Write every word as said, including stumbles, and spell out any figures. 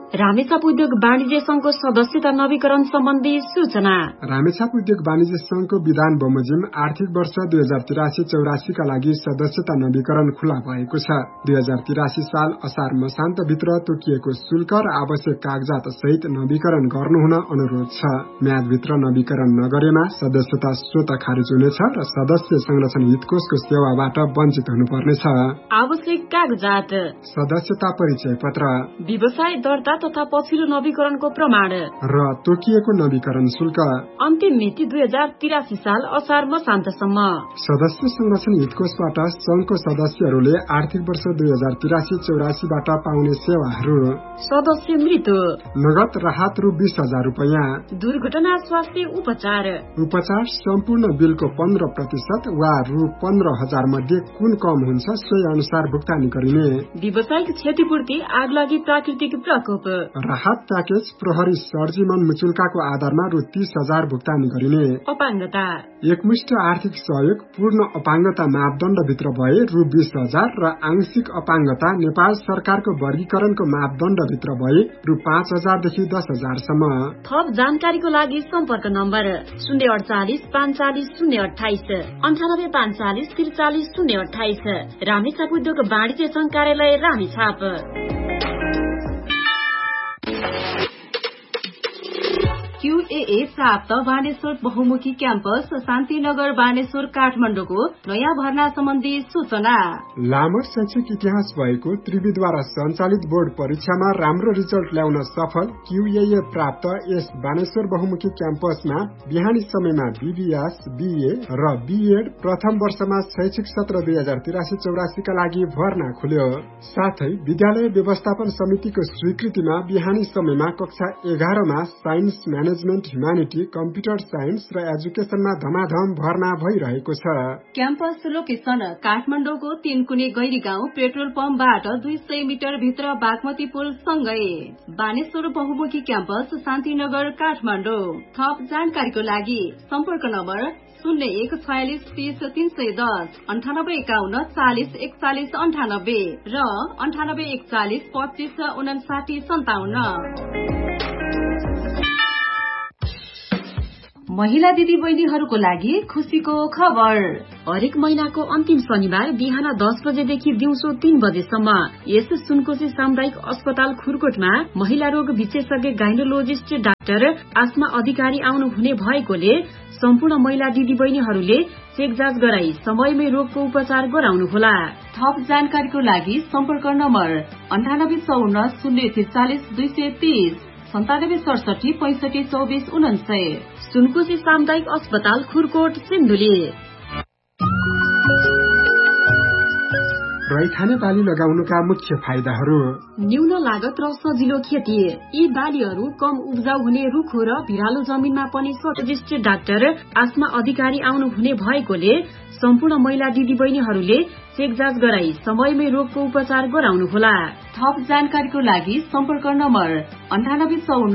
रामेछाप उद्योग वाणिज्य संघको सदस्यता नवीकरण सम्बन्धी सूचना। रामेछाप उद्योग वाणिज्य संघको विधान बमोजिम आर्थिक वर्ष दुई हजार तिरासी चौरासी का लागि सदस्यता नवीकरण खुला भएको छ। दुई हजार तिरासी साल असार मसान्त भित्र तोकिएको शुल्क र आवश्यक कागजात सहित नवीकरण गर्नुहुन अनुरोध छ। म्यादभित्र नवीकरण नगरेमा सदस्यता स्वतः खारिज हुनेछ र सदस्य संरक्षण हितकोषको सेवाबाट वञ्चित हुनुपर्नेछ। आवश्यक कागजात: सदस्यता परिचय पत्र, व्यवसाय दर्ता तथा पछिल्लो नवीकरणको प्रमाण र तोकिएको नवीकरण शुल्क। अन्तिम मिति दुई हजार तिरासी साल असार मसान्तसम्म। सदस्य संरक्षण हितकोषबाट संघको सदस्यहरूले आर्थिक वर्ष दुई हजार तिरासी चौरासीबाट पाउने सेवाहरू: सदस्य मृत्यु, नगद राहत रु बीस हजार रूपियाँ, दुर्घटना स्वास्थ्य उपचार, उपचार सम्पूर्ण बिलको पन्ध्र प्रतिशत वा रु पन्ध्र हजार मध्ये कुन कम हुन्छ सोही अनुसार भुक्तानी गरिने। व्यावसायिक क्षतिपूर्ति, आगलागी, प्राकृतिक प्रकोप। राहत प्याकेज प्रहरी सर्जिमन मुचुल्काको आधारमा रु तीस हजार भुक्तानी गरिने। अपाङ्गता, एकमुष्ट आर्थिक सहयोग पूर्ण अपाङ्गता मापदण्डभित्र भए रु बीस हजार र आंशिक अपाङ्गता नेपाल सरकारको वर्गीकरणको मापदण्डभित्र भए रु पाँच हजारदेखि दस हजारसम्म। थप जानकारीको लागि सम्पर्क नम्बर शून्य अडचालिस पाँच चालिस शून्य अठाइस अन्ठानब्बे पाँच चालिस त्रिचालिस शून्य अठाइस। रामेछाप उद्योग वाणिज्य संघ कार्यालय रामेछाप। क्यूएए प्राप्त बानेश्वर बहुमुखी क्याम्पस शान्तिनगर बानेश्वर काठमाडौँको नयाँ भर्ना सम्बन्धी सूचना। लामो शैक्षिक इतिहास भएको त्रिविद्वारा सञ्चालित बोर्ड परीक्षामा राम्रो रिजल्ट ल्याउन सफल क्यूएए प्राप्त यस बानेश्वर बहुमुखी क्याम्पसमा बिहानी समयमा बीबीएस, बीए र बीएड प्रथम वर्षमा शैक्षिक सत्र दुई हजार तिरासी चौरासीका लागि भर्ना खुल्यो। साथै विद्यालय व्यवस्थापन समितिको स्वीकृतिमा बिहानी समयमा कक्षा एघारमा साइन्स, म्यानेजमेन्ट, ह्युमानिटी, कम्प्युटर साइन्स र एजुकेशनमा धमाधम भर्ना भइरहेको छ। क्याम्पस लोकेसन काठमाडौँको तीनकुने गैरी गाउँ पेट्रोल पम्पबाट दुई सय मिटर भित्र बागमती पुल सँगै। बानेश्वर बहुमुखी क्याम्पस शान्तिनगर काठमाडौँ। थप जानकारीको लागि सम्पर्क नम्बर शून्य एक छयालिस तीस तीन सय दस अन्ठानब्बे एकाउन्न चालिस एकचालिस अन्ठानब्बे र अन्ठानब्बे एकचालिस पच्चिस उनासाठी सन्ताउन्न। महिला दिदी बहिनीहरूको लागि खुसीको खबर। हरेक महिनाको अन्तिम शनिबार बिहान दस बजेदेखि दिउँसो तीन बजेसम्म यस सुनकोशी सामुदायिक अस्पताल खुरकोटमा महिला रोग विशेषज्ञ गाइनोलोजिस्ट डाक्टर आस्मा अधिकारी आउनु हुने भएकोले सम्पूर्ण महिला दिदी बहिनीहरूले चेक जाँच गराई समयमै रोगको उपचार गराउनुहोला। थप जानकारीको लागि सम्पर्क नम्बर अन्ठानब्बे चौन्न शून्य त्रिचालिस दुई सय तीस सन्तानब्बे सडसठी पैंसठी चौबिस उनान्सय। सुनकोशी सामुदायिक अस्पताल खुरकोट सिन्धुली। रैथाने बाली लगाउनुका मुख्य फाइदाहरू: न्यून लागत र सजिलो खेती। यी बालीहरू कम उब्जाउ हुने रुखो र भिरालो जमिनमा पनि सर्जिस्ट डाक्टर आस्मा अधिकारी आउनु हुने भएकोले सम्पूर्ण महिला दिदी बहिनीहरूले चेक जाँच गराई समयमै रोगको उपचार गराउनुहोला। थप जानकारीको लागि सम्पर्क नम्बर अन्ठानब्बे चौन्न